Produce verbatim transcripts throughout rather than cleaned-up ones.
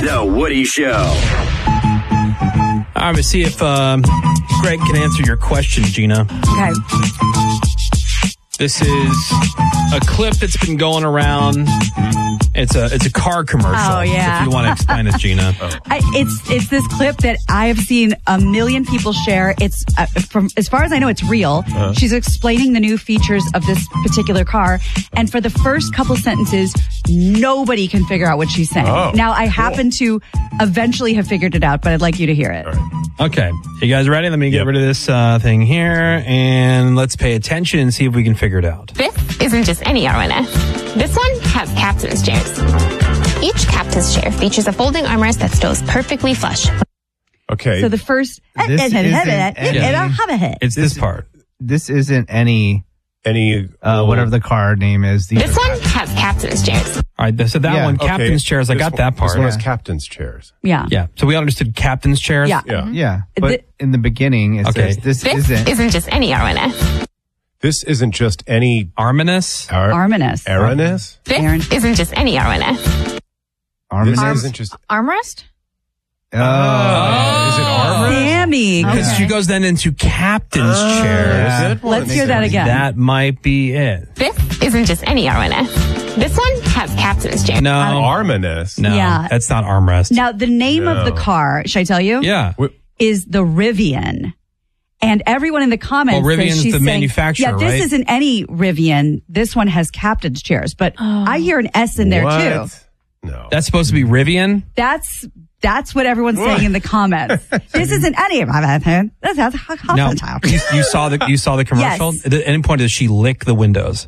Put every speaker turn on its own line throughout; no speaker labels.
The Woody Show.
All right, let's see if um, Greg can answer your question, Gina.
Okay.
This is a clip that's been going around. It's a it's a car commercial.
Oh, yeah.
If you want to explain it, Gina. Oh.
I, it's it's this clip that I have seen a million people share. It's uh, from as far as I know, it's real. Uh-huh. She's explaining the new features of this particular car, and for the first couple sentences, nobody can figure out what she's saying.
Oh,
now, I
cool.
happen to eventually have figured it out, but I'd like you to hear it.
All right.
Okay, you guys ready? Let me get
Yep.
rid of this uh, thing here, and let's pay attention and see if we can figure it out.
This isn't just any armrest. This one has captain's chairs. Each captain's chair features a folding armrest that stows perfectly flush.
Okay.
So the first,
This isn't any-
It's this, part.
This isn't any,
Any
uh, whatever the car name is. These
This
are-
one has captain's chairs.
All right, so that
Yeah.
one,
Okay,
captain's chairs, I
this
got
one-
that part.
This one has
Yeah.
captain's chairs.
Yeah.
Yeah, so we understood captain's chairs?
Yeah.
Yeah.
Yeah, but
Th-
in the beginning, it
Okay.
says this,
This
isn't.
isn't just any armrest.
This isn't just any
Arminus?
ar-
Arminus.
Aranis.
This
Aaron.
isn't just any armrest.
This
Arminus?
isn't just.
Armrest?
Oh.
Is it armrest?
Sammy.
Because
Okay.
she goes then into captain's chairs.
Is it?
Let's hear that again.
That might be it.
This isn't just any armrest. This one has captain's chairs.
No.
Arminus.
No,
Yeah.
that's not armrest.
Now, the name of the
No.
car, should I tell you?
Yeah.
Wh-
Is the Rivian. And everyone in the comments
Well,
says
Rivian's
she's
the
saying,
manufacturer,
yeah, this
right?
isn't any Rivian. This one has captain's chairs, but I hear an S in there
what?
too.
No.
That's supposed to be Rivian?
That's that's what everyone's saying in the comments. This isn't any of my This has
No. You, you saw the you saw the commercial?
Yes.
At any point does she lick the windows?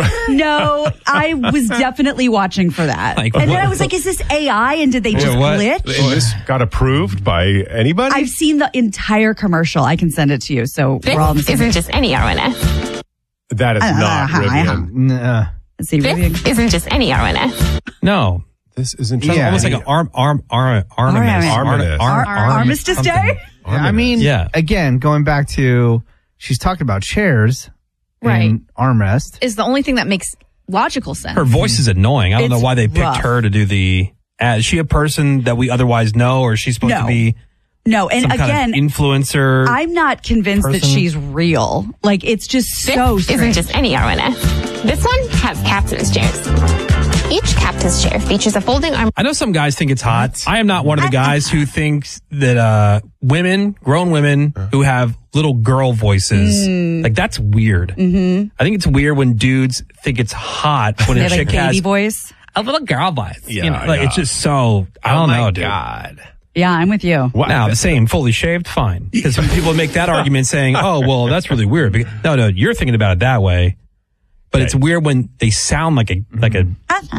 No, I was definitely watching for that.
Like,
and then
what?
I was like, is this A I? And did they just
what?
glitch?
And this got approved by anybody?
I've seen the entire commercial. I can send it to you. So
This
we're all in the same
isn't
page.
just any armrest.
that is
Uh,
not
uh,
Rivian.
Nah.
Let's see,
This
Rivian.
isn't just any armrest.
No.
This isn't
Yeah.
just
Almost like an arm arm arm armistice.
Armistice.
Armistice.
Ar- ar-
Armistice
something.
Day?
I mean,
Yeah.
again, going back to, she's talking about chairs
Right.
and armrest.
Is the only thing that makes logical sense.
Her voice is annoying. I don't know
It's
why they picked
rough.
her to do the ad. Is she a person that we otherwise know, or is she supposed
No.
to be
No, and
some
again,
kind of influencer?
I'm not convinced that
person?
she's real. Like, it's just
This
so
isn't
strange.
just any armrest. This one has captain's chairs. Each captain's chair features a folding arm.
I know some guys think it's hot. I am not one of the guys who thinks that uh, women, grown women who have little girl voices,
Mm.
like that's weird. Mm-hmm. I think it's weird when dudes think it's hot when
They
a
have,
chick
like, baby
has
voice.
a little girl voice.
Yeah,
you know, like
yeah.
it's just so, I
Oh
don't
my
know, dude.
God.
Yeah, I'm with you.
Wow.
Now, the same, fully shaved, fine. Because people make that argument saying, oh, well, that's really weird. Because, no, no, you're thinking about it that way. But it's weird when they sound like a, like a,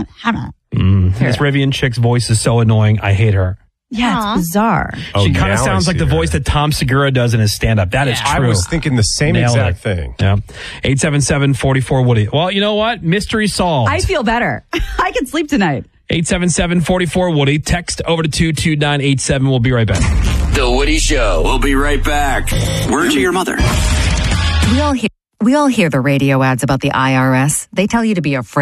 mm, this Rivian chick's voice is so annoying. I hate her.
Yeah, it's bizarre.
Oh,
she kind
now
of
I
sounds like
see
the
her.
voice that Tom Segura does in his stand-up. That is
I
true.
was thinking the same
Nailed
exact
it.
thing.
Yeah. eight seven seven, four four, Woody. Well, you know what? Mystery solved.
I feel better. I can sleep tonight.
eight seven seven, four four, Woody. Text over to two two nine eight seven. We'll be right back.
The Woody Show. We'll be right back. Word to your mother.
We all hear we all hear the radio ads about the I R S. They tell you to be afraid.